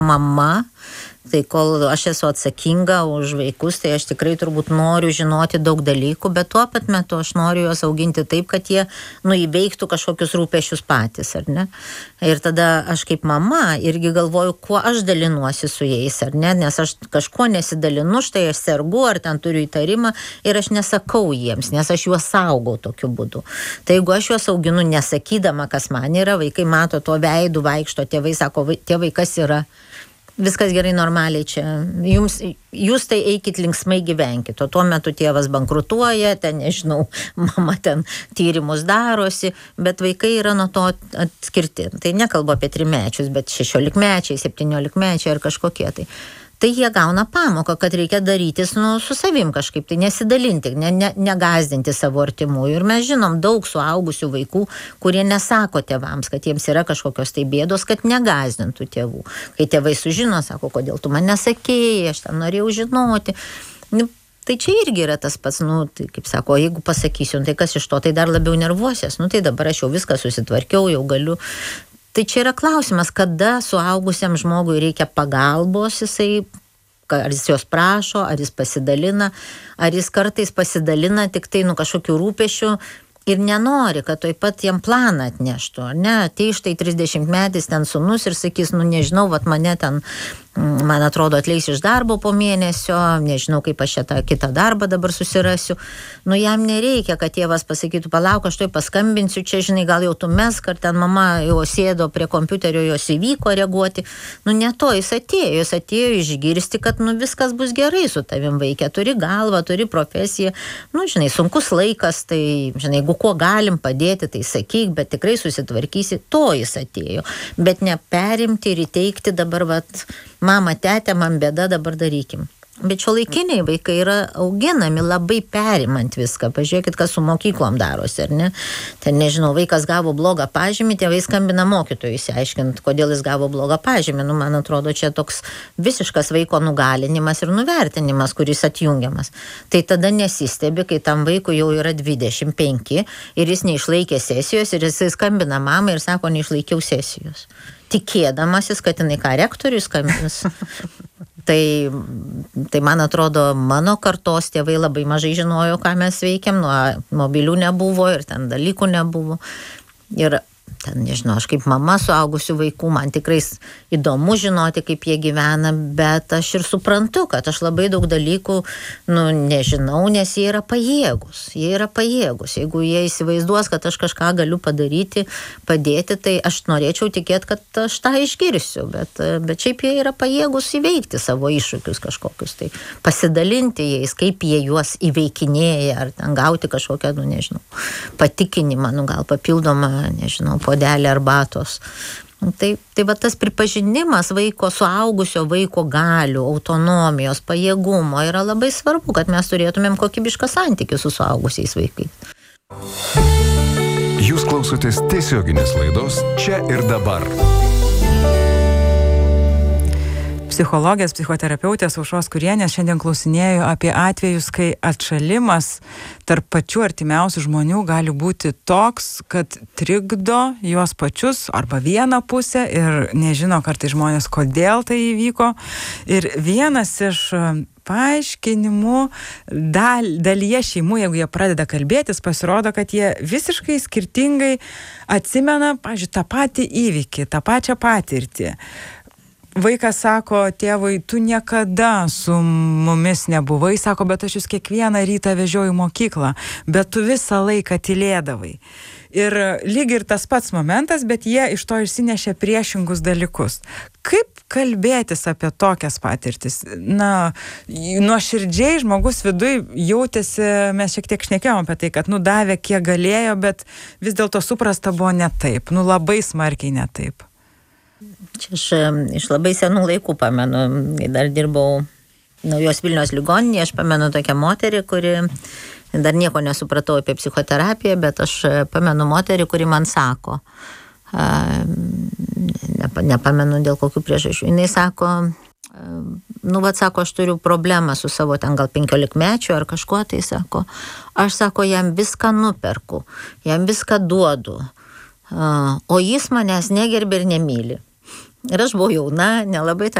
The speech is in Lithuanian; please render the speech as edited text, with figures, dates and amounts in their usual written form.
mama, tai kol aš esu atsakinga už vaikus, tai aš tikrai turbūt noriu žinoti daug dalykų, bet tuo pat metu aš noriu juos auginti taip, kad jie įveiktų kažkokius rūpesčius patys, ar ne? Ir tada aš kaip mama irgi galvoju, kuo aš dalinuosi su jais, ar ne? Nes aš kažko nesidalinu, štai aš sergu, ar ten turiu įtarimą ir aš nesakau jiems, nes aš juos saugau tokiu būdu. Tai jeigu aš juos auginu nesakydama, kas man yra, vaikai mato to veidų, vaikšto, tėvai sako, tėvai, kas yra? Viskas gerai, normaliai čia. Jūs tai eikit linksmai gyvenkit, o tuo metu tėvas bankrutuoja, ten, nežinau, mama ten tyrimus darosi, bet vaikai yra nuo to atskirti. Tai nekalbu apie 3-mečius, bet 16-mečiai, 17-mečiai ar kažkokie tai. Tai jie gauna pamoką, kad reikia darytis su savim kažkaip, tai nesidalinti, negazdinti savo artimųjų. Ir mes žinom daug suaugusių vaikų, kurie nesako tėvams, kad jiems yra kažkokios tai bėdos, kad negazdintų tėvų. Kai tėvai sužino, sako, kodėl tu man nesakėjai, aš ten norėjau žinoti. Tai čia irgi yra tas pats, tai kaip sako, jeigu pasakysiu, tai kas iš to, tai dar labiau nervuosies, tai dabar aš jau viską susitvarkiau, jau galiu. Tai čia yra klausimas, kada suaugusiam žmogui reikia pagalbos, ar jis jos prašo, ar jis pasidalina, ar jis kartais pasidalina tik tai kažkokių rūpešių ir nenori, kad toj pat jam planą atneštų. Ne, tai štai 30-metis ten sūnus ir sakys, nežinau, mane ten, man atrodo, atleis iš darbo po mėnesio, nežinau, kaip aš tą kitą darbą dabar susirasiu. Jam nereikia, kad tėvas pasakytų, palauk, aš toj paskambinsiu, čia, žinai, gal jau tu mesk, ar ten mama jau sėdo prie kompiuterio, jos įvyko reaguoti. Ne to, jis atėjo išgirsti, kad viskas bus gerai su tavim vaikė, turi galvą, turi profesiją, žinai, sunkus laikas, tai, žinai, jeigu kuo galim padėti, tai sakyk, bet tikrai susitvarkysi, to jis atėjo. Bet neperimti ir įteikti dabar, mama, tetė, man bėda, dabar darykim. Bet šiuolaikiniai vaikai yra auginami labai perimant viską. Pažiūrėkit, kas su mokyklom darosi, ar ne? Ten, nežinau, vaikas gavo blogą pažymį, tėvai skambina mokytojui išsiaiškinti, kodėl jis gavo blogą pažymį. Man atrodo, čia toks visiškas vaiko nugalinimas ir nuvertinimas, kuris atjungiamas. Tai tada nesistebi, kai tam vaikui jau yra 25 ir jis neišlaikė sesijos ir jis skambina mamai ir sako, neišlaikiau sesijos. Tikėdamasis, kad jinai ką rektoriui skambins. Tai man atrodo, mano kartos tėvai labai mažai žinojo, ką mes veikiam, mobilių nebuvo ir ten dalykų nebuvo. Ir ten, nežinau, aš kaip mama suaugusių vaikų, man tikrai įdomu žinoti, kaip jie gyvena, bet aš ir suprantu, kad aš labai daug dalykų, nežinau, nes jie yra pajėgus. Jeigu jie įsivaizduos, kad aš kažką galiu padaryti, padėti, tai aš norėčiau tikėti, kad aš tą išgirsiu, bet šiaip jie yra pajėgus įveikti savo iššūkius kažkokius, tai pasidalinti jais, kaip jie juos įveikinėja, ar ten gauti kažkokią, nežinau, patikinimą, gal papildomą, nežinau, podelį arbatos. Tai va tas pripažinimas vaiko, suaugusio vaiko galių, autonomijos, pajėgumo yra labai svarbu, kad mes turėtumėm kokybišką santykį su suaugusiais vaikais. Jūs klausotės tiesioginės laidos Čia ir dabar. Psichologės, psichoterapeutės Aušros Kurienės šiandien klausinėjau apie atvejus, kai atšalimas tarp pačių artimiausių žmonių gali būti toks, kad trikdo juos pačius arba vieną pusę ir nežino kartais žmonės, kodėl tai įvyko. Ir vienas iš paaiškinimų dalyje šeimų, jeigu jie pradeda kalbėtis, pasirodo, kad jie visiškai skirtingai atsimena, pavyzdžiui, tą patį įvykį, tą pačią patirtį. Vaikas sako tėvui, tu niekada su mumis nebuvai, sako, bet aš jūs kiekvieną rytą vežioju į mokyklą, bet tu visą laiką tylėdavai. Ir lyg ir tas pats momentas, bet jie iš to išsinešė priešingus dalykus. Kaip kalbėtis apie tokias patirtis? Nuoširdžiai žmogus viduj jautėsi, mes šiek tiek šnekėjom apie tai, kad davė kiek galėjo, bet vis dėlto suprasta buvo ne taip, labai smarkiai ne taip. Čia aš iš labai senų laikų pamenu, dar dirbau Naujos Vilnios ligoninėje, aš pamenu tokią moterį, kuri, dar nieko nesupratau apie psichoterapiją, bet aš pamenu moterį, kuri man sako, nepamenu dėl kokių priežasčių, jinai sako, sako, aš turiu problemą su savo ten gal 15-mečiu ar kažkuo, tai sako, aš sako, jam viską nuperku, jam viską duodu, o jis manęs negerbė ir nemyli. Ir aš buvau jauna, nelabai tą